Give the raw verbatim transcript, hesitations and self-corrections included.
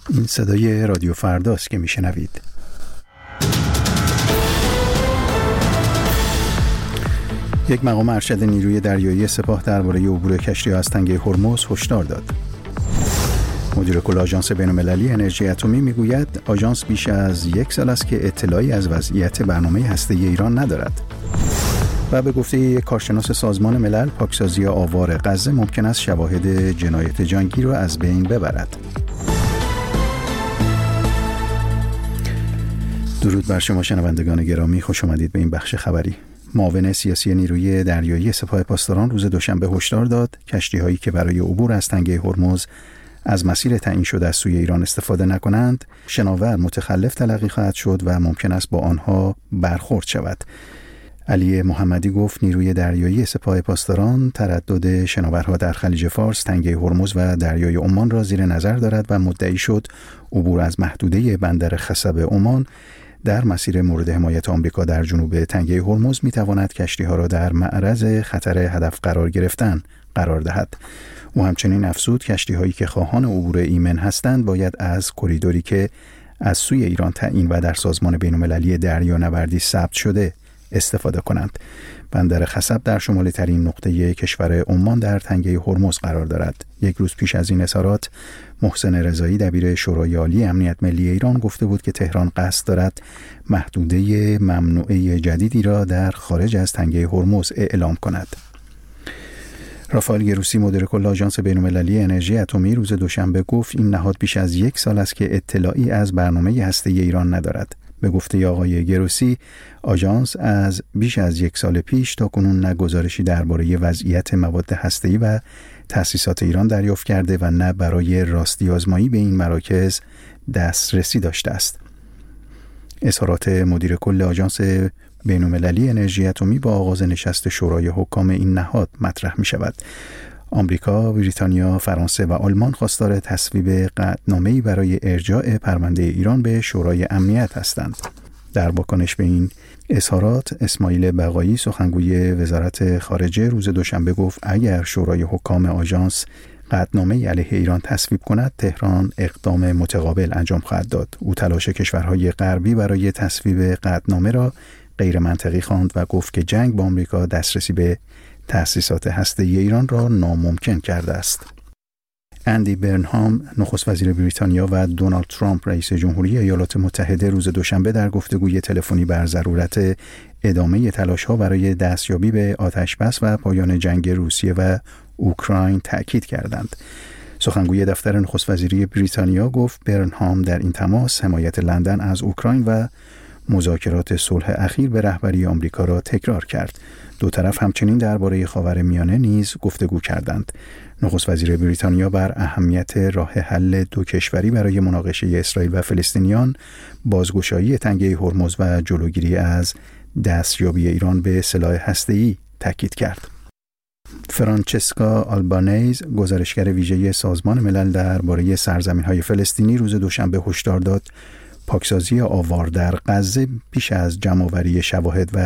این صدای رادیو فرداست که میشنوید. یک مقام ارشد نیروی دریایی سپاه درباره عبور کشتی‌ها از تنگه هرمز هشدار داد. مدیر کل آژانس بین‌المللی انرژی اتمی میگوید آژانس بیش از یک سال است که اطلاعی از وضعیت برنامه هسته‌ای ایران ندارد. و به گفته یک کارشناس سازمان ملل، پاکسازی آوار غزه ممکن است شواهد جنایت جنگی را از بین ببرد. درود بر شما شنوندگان گرامی، خوش آمدید به این بخش خبری. معاون سیاسی نیروی دریایی سپاه پاسداران روز دوشنبه هشدار داد کشتی‌هایی که برای عبور از تنگه هرمز از مسیر تعیین شده از سوی ایران استفاده نکنند، شناور متخلف تلقی خواهد شد و ممکن است با آنها برخورد شود. علی محمدی گفت نیروی دریایی سپاه پاسداران تردد شناورها در خلیج فارس، تنگه هرمز و دریای عمان را زیر نظر دارد و مدعی شد عبور از محدوده بندر خصب عمان در مسیر مورد حمایت آمریکا در جنوب تنگه هرمز میتواند کشتی‌ها را در معرض خطر هدف قرار گرفتن قرار دهد. او همچنین افزود کشتی‌هایی که خواهان عبور ایمن هستند باید از کریدوری که از سوی ایران تعیین و در سازمان بین‌المللی دریانوردی ثبت شده استفاده کنند. بندر خصب در شمالی ترین نقطه کشور عمان در تنگه هرمز قرار دارد. یک روز پیش از این اظهارات محسن رضایی دبیر شورای عالی امنیت ملی ایران گفته بود که تهران قصد دارد محدوده ممنوعه جدیدی را در خارج از تنگه هرمز اعلام کند. رافائل گروسی مدیر کل آژانس بین‌المللی انرژی اتمی روز دوشنبه گفت این نهاد بیش از یک سال است که اطلاعی از برنامه هسته‌ای ایران ندارد. به گفته آقای گروسی، آژانس از بیش از یک سال پیش تا کنون نه گزارشی درباره وضعیت مواد هسته‌ای و تأسیسات ایران دریافت کرده و نه برای راستی آزمایی به این مراکز دسترسی داشته است. اظهارات مدیر کل آژانس بین‌المللی انرژی اتمی با آغاز نشست شورای حکام این نهاد مطرح می شود. آمریکا، بریتانیا، فرانسه و آلمان خواستار تصویب قطعنامه‌ای برای ارجاع پرونده ایران به شورای امنیت هستند. در واکنش به این اظهارات، اسماعیل بقایی سخنگوی وزارت خارجه روز دوشنبه گفت اگر شورای حکام آژانس قطعنامه‌ای علیه ایران تصویب کند، تهران اقدام متقابل انجام خواهد داد. او تلاش کشورهای غربی برای تصویب قطعنامه را غیر منطقی خواند و گفت که جنگ با آمریکا دسترسی به تأسیسات هسته‌ای ایران را ناممکن کرده است. اندی برنهام نخست وزیر بریتانیا و دونالد ترامپ رئیس جمهوری ایالات متحده روز دوشنبه در گفتگوی تلفنی بر ضرورت ادامه تلاش‌ها برای دستیابی به آتش‌بس و پایان جنگ روسیه و اوکراین تأکید کردند. سخنگوی دفتر نخست وزیری بریتانیا گفت برنهام در این تماس حمایت لندن از اوکراین و مذاکرات صلح اخیر به رهبری آمریکا را تکرار کرد. دو طرف همچنین درباره خاورمیانه نیز گفتگو کردند. نخست وزیر بریتانیا بر اهمیت راه حل دو کشوری برای مناقشه اسرائیل و فلسطینیان، بازگشایی تنگه هرمز و جلوگیری از دستیابی ایران به سلاح هسته‌ای تاکید کرد. فرانچسکا آلبانیز، گزارشگر ویژه سازمان ملل درباره سرزمین‌های فلسطینی، روز دوشنبه هشدار داد پاکسازی آوار در غزه بیش از جمع‌آوری شواهد و